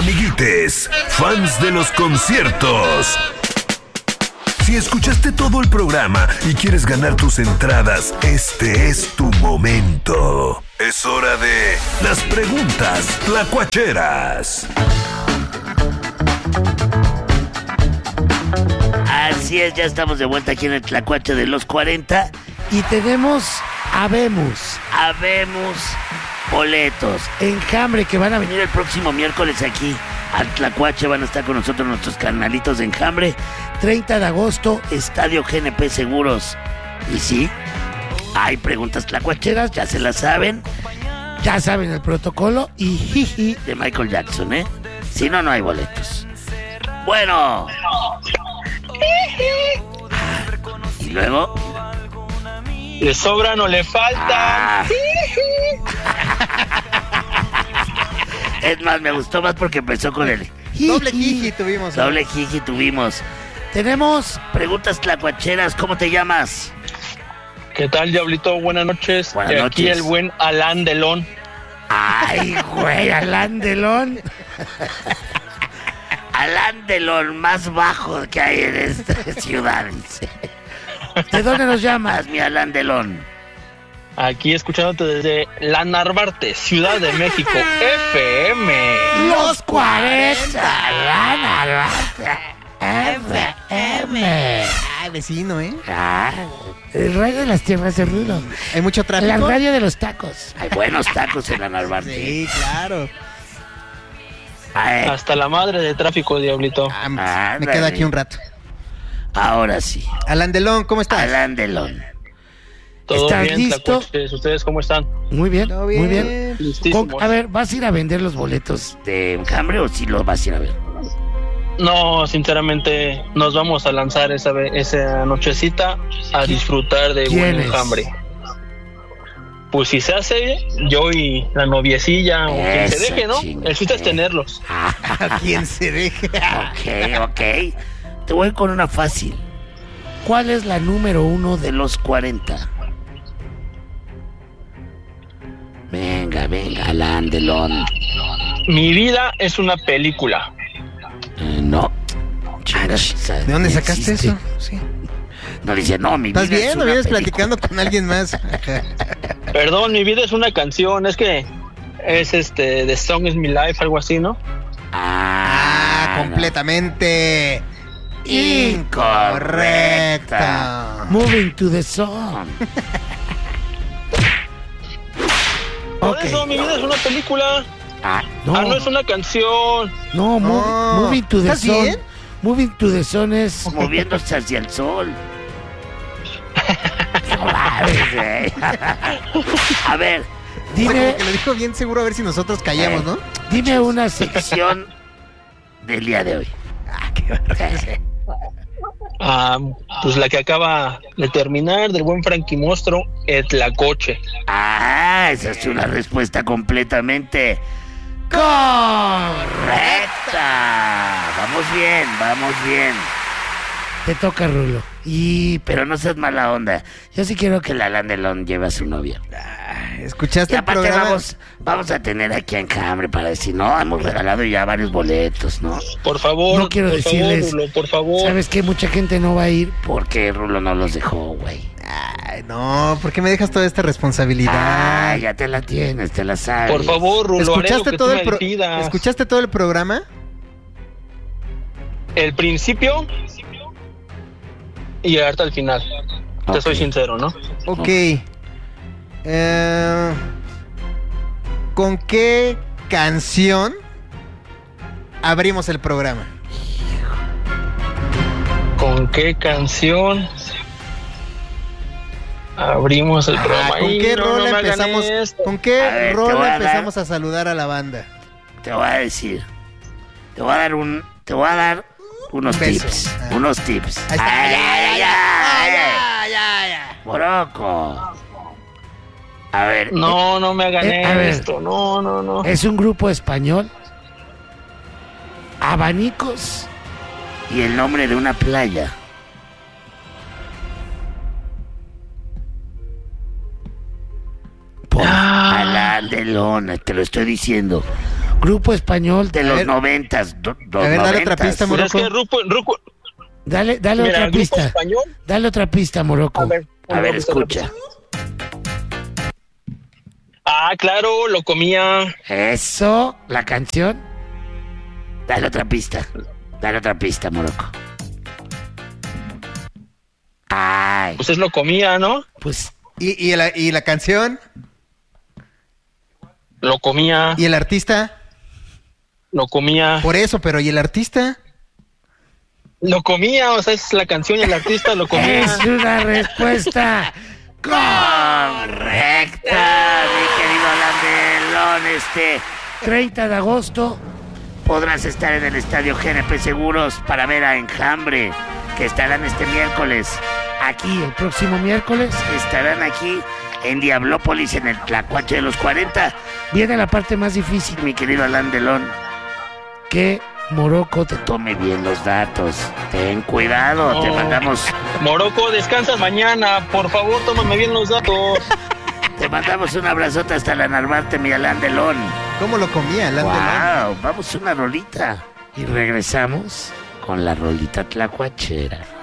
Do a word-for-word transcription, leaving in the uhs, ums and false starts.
Amiguites, fans de los conciertos. Si escuchaste todo el programa y quieres ganar tus entradas, este es tu momento. Es hora de las preguntas tlacuacheras. Así es, ya estamos de vuelta aquí en el Tlacuache de los cuarenta y tenemos, habemos, habemos boletos, Enjambre, que van a venir el próximo miércoles aquí al Tlacuache, van a estar con nosotros nuestros canalitos de Enjambre, treinta de agosto, Estadio G N P Seguros. Y sí, hay preguntas tlacuacheras, ya se las saben, ya saben el protocolo y jiji de Michael Jackson, ¿eh? Si no, no hay boletos. Bueno. Y luego le sobra, no le falta. Ah. Es más, me gustó más porque empezó con el doble jiji tuvimos. Doble jiji tuvimos. Tenemos preguntas tlacuacheras. ¿Cómo te llamas? ¿Qué tal, Diablito? Buenas noches. Buenas Aquí noches. el buen Alan Delón. Ay, güey, Alan Delón. Alan Delón, más bajo que hay en esta ciudad. ¿De dónde nos llamas, mi Alan Delón? Aquí escuchándote desde La Narvarte, Ciudad de México, F M. Los cuarenta, La Narvarte, F M. Ay, vecino, ¿eh? Ah, el rey de las tierras de Rulo. Hay mucho tráfico. La radio de los tacos. Hay buenos tacos en La Narvarte. Sí, claro. Ay, Hasta la madre de tráfico, Diablito. Ah, me Ándale. quedo aquí un rato. ahora sí. Alan Delón, ¿cómo estás? Alan Delón. ¿Todo ¿Estás bien, listo? tlacuaches? ¿Ustedes cómo están? Muy bien, Todo muy bien. bien. Listísimos. Con- a ver, ¿vas a ir a vender los boletos de Enjambre o si los vas a ir a ver? No, sinceramente, nos vamos a lanzar esa, ve- esa nochecita a disfrutar de buen ¿Quiénes? Enjambre. Pues si se hace, yo y la noviecilla o quien se Esa deje, ¿no? chinga. El chiste es tenerlos. A quien se deje. Ok, ok. Te voy con una fácil. ¿Cuál es la número uno de los cuarenta? Venga, venga, Alan Delón. Mi vida es una película. Eh, no. Chingas, ¿De dónde sacaste existe. eso? Sí. No dice, no, mi vida ¿Estás bien es o una vienes película. platicando con alguien más? Perdón, mi vida es una canción. Es que es este, The Song is My Life, algo así, ¿no? Ah, no. completamente Incorrecta. Moving to the song. Por Ok. eso mi vida es una película. Ah, no. Ah, no es una canción. No, mov- No. moving to the ¿Estás sun. bien? Moving to the sun es moviéndose hacia el sol. No mames, eh. A ver, O sea, dime, como que lo dijo bien seguro a ver si nosotros callamos, ¿no? dime una sección del día de hoy. Ah, qué barbaridad. Ah, pues la que acaba de terminar, del buen Frankie Mostro, el Tlacoche. Ah, esa es una respuesta completamente correcta. Vamos bien, vamos bien. Te toca, Rulo. Y, pero no seas mala onda. Yo sí quiero que la Alan Delón lleve a su novia. ¿Escuchaste Y el aparte programa? vamos, vamos a tener aquí a Enjambre para decir, no, hemos regalado ya varios boletos, ¿no? Por favor, No quiero por decirles- favor, Rulo, por favor. ¿Sabes qué? Mucha gente no va a ir porque Rulo no los dejó, güey. Ay, no, ¿por qué me dejas toda esta responsabilidad? Ah, ya te la tienes, te la sabes. Por favor, Rulo, haré lo ¿Escuchaste que todo, tú el me pro- pidas. ¿Escuchaste todo el programa? El principio y hasta el final. Te Ok. soy sincero, ¿no? Ok. Eh, ¿Con qué canción abrimos el programa? ¿Con qué canción abrimos el Ah, programa? ¿Con Ay, qué no, rol no me hagan empezamos? esto. ¿Con qué A ver, te rol voy a dar- empezamos a saludar a la banda? Te voy a decir. Te voy a dar un. Te voy a dar unos Un beso. tips. Ah. Unos tips. Ahí está. Ay, ay, ay, ay, ya, ya, ya. Moroco. A ver. No, no me hagan Eh, a ver. esto. No, no, no. Es un grupo español. Abanicos. Y el nombre de una playa. Por Ah. Alan Delón, te lo estoy diciendo. Grupo español de A los ver. noventas. do- dos A ver, dale otra noventas. pista, Pues es Morocco. que Rupo, Rupo, Dale, dale mira, otra Grupo pista. Español. Dale otra pista, Morocco. A ver, A ver, una pista, una escucha. Ah, claro, lo comía. Eso, la canción. Dale otra pista. Dale otra pista, Morocco. Ay, Pues es lo comía, ¿no? pues ¿Y, y, la, y la canción? Lo comía, ¿Y el artista? lo comía, Por eso, pero ¿y el artista? lo comía, o sea, es la canción y el artista lo comía. es una respuesta correcta, mi querido Landelón. Este treinta de agosto podrás estar en el Estadio G N P Seguros para ver a Enjambre, que estarán este miércoles. Aquí, el próximo miércoles, estarán aquí en Diablópolis, en el Tlacuache de los cuarenta. Viene la parte más difícil, mi querido Landelón. Que Morocco te tome bien los datos. Ten cuidado, No. te mandamos... Morocco, descansas mañana, por favor, tómame bien los datos. Te mandamos un abrazote hasta la Narvarte, mi Landelón. ¿Cómo lo comía? el Landelón? Wow, vamos a una rolita. Y regresamos con la rolita tlacuachera.